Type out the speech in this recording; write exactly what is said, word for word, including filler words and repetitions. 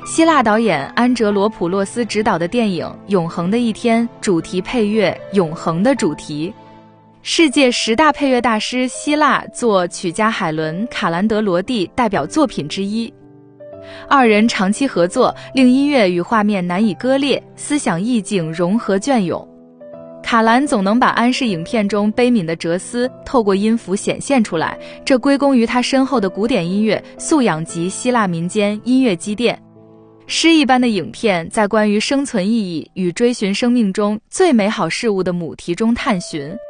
希腊导演安哲罗普洛斯执导的电影《永恒的一天》主题配乐《永恒的主题》。世界十大配乐大师希腊作曲家海伦·卡兰德罗蒂代表作品之一。二人长期合作，令音乐与画面难以割裂，思想意境融合隽永。卡兰总能把安氏影片中悲悯的哲思透过音符显现出来，这归功于他深厚的古典音乐素养及希腊民间音乐积淀。诗一般的影片在关于生存意义与追寻生命中最美好事物的母题中探寻，